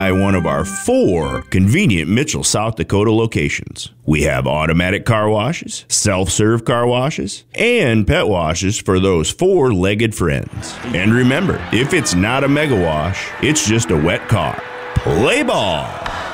One of our 4 convenient Mitchell, South Dakota locations. We have automatic car washes, self-serve car washes, and pet washes for those 4-legged friends. And remember, if it's not a mega wash, it's just a wet car. Play ball!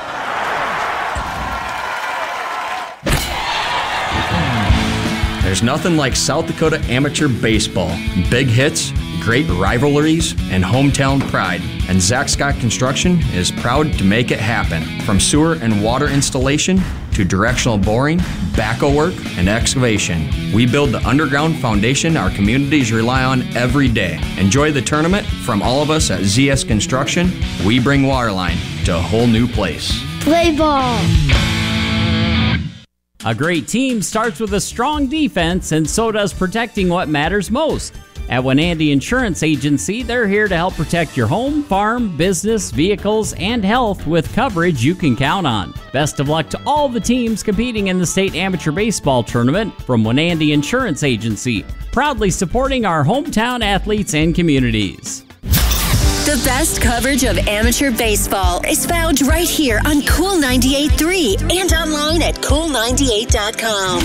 There's nothing like South Dakota amateur baseball. Big hits, great rivalries, and hometown pride. And Zach Scott Construction is proud to make it happen. From sewer and water installation to directional boring, backhoe work, and excavation. We build the underground foundation our communities rely on every day. Enjoy the tournament from all of us at ZS Construction. We bring Waterline to a whole new place. Play ball! A great team starts with a strong defense, and so does protecting what matters most. At Winandi Insurance Agency, they're here to help protect your home, farm, business, vehicles, and health with coverage you can count on. Best of luck to all the teams competing in the state amateur baseball tournament from Winandi Insurance Agency, proudly supporting our hometown athletes and communities. The best coverage of amateur baseball is found right here on Cool 98.3 and online at cool98.com.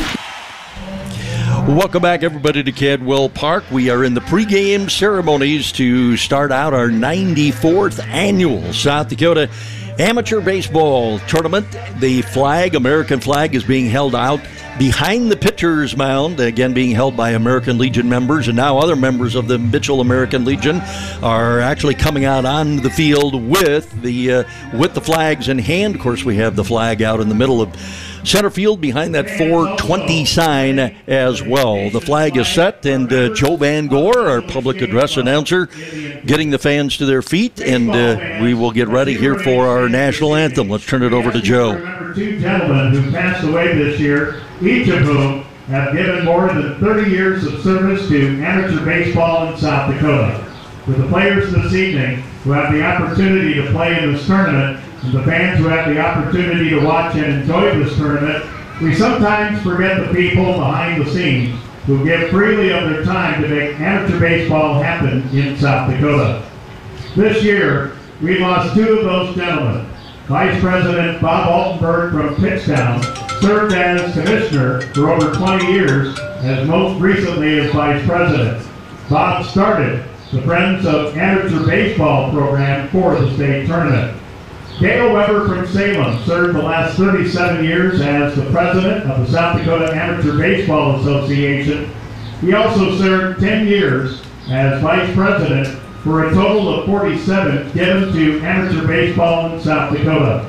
Welcome back, everybody, to Cadwell Park. We are in the pregame ceremonies to start out our 94th annual South Dakota Amateur Baseball Tournament. The flag, American flag, is being held out behind the pitcher's mound, again being held by American Legion members, and now other members of the Mitchell American Legion are actually coming out on the field with the flags in hand. Of course, we have the flag out in the middle of center field behind that 420 sign as well. The flag is set, and Joe Van Gore, our public address announcer, getting the fans to their feet, and we will get ready here for our national anthem. Let's turn it over to Joe. Remember 2 gentlemen who passed away this year, each of whom have given more than 30 years of service to amateur baseball in South Dakota. For the players this evening who have the opportunity to play in this tournament, and the fans who have the opportunity to watch and enjoy this tournament, we sometimes forget the people behind the scenes who give freely of their time to make amateur baseball happen in South Dakota. This year, we lost 2 of those gentlemen. Vice President Bob Altenberg from Pittstown served as commissioner for over 20 years, as most recently as vice president. Bob started the Friends of Amateur Baseball program for the state tournament. Dale Weber from Salem served the last 37 years as the president of the South Dakota Amateur Baseball Association. He also served 10 years as vice president, for a total of 47 given to amateur baseball in South Dakota.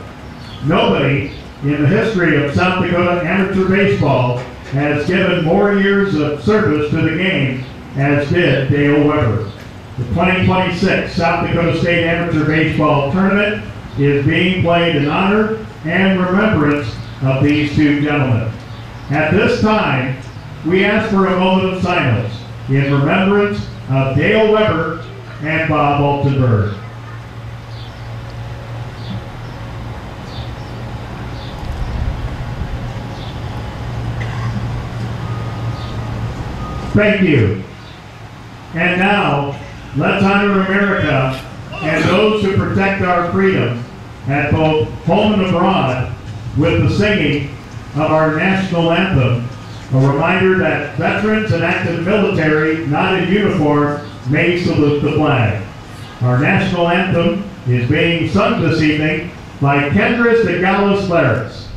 Nobody in the history of South Dakota amateur baseball has given more years of service to the game as did Dale Weber. The 2026 South Dakota State Amateur Baseball Tournament is being played in honor and remembrance of these 2 gentlemen. At this time, we ask for a moment of silence in remembrance of Dale Weber and Bob Altenberg. Thank you. And now, let's honor America and those who protect our freedom at both home and abroad with the singing of our national anthem, a reminder that veterans and active military not in uniform may salute the flag. Our national anthem is being sung this evening by Kendris de Gallus Laris.